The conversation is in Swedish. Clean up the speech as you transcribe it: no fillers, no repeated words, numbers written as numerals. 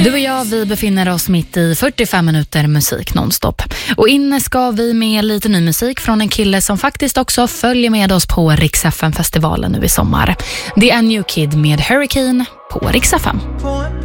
Du och jag, vi befinner oss mitt i 45 minuter musik nonstop. Och inne ska vi med lite ny musik från en kille som faktiskt också följer med oss på Rix FM-festivalen nu i sommar. Det är New Kid med Hurricane på Rix FM.